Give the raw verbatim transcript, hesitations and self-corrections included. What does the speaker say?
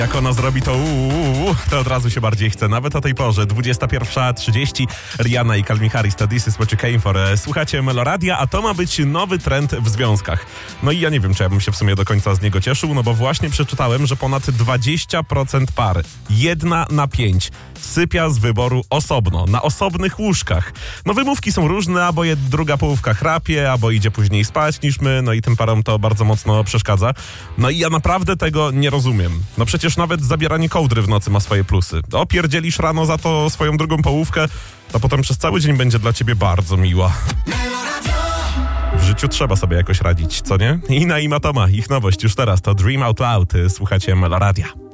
Jak ona zrobi to uuu, to od razu się bardziej chce. Nawet o tej porze, dwudziesta pierwsza trzydzieści, Rihanna i Calvin Harris, to This is what you came for. Słuchacie Meloradia, a to ma być nowy trend w związkach. No i ja nie wiem, czy ja bym się w sumie do końca z niego cieszył, no bo właśnie przeczytałem, że ponad dwadzieścia procent par, jedna na pięć, sypia z wyboru osobno, na osobnych łóżkach. No wymówki są różne, albo jed, druga połówka chrapie, albo idzie później spać niż my, no i tym parom to bardzo mocno przeszkadza. No i ja naprawdę tego nie rozumiem. No przecież nawet zabieranie kołdry w nocy ma swoje plusy. Opierdzielisz rano za to swoją drugą połówkę, a potem przez cały dzień będzie dla ciebie bardzo miła. W życiu trzeba sobie jakoś radzić, co nie? Ina i Matoma, ich nowość już teraz to Dream Out Loud. Słuchacie Meloradia.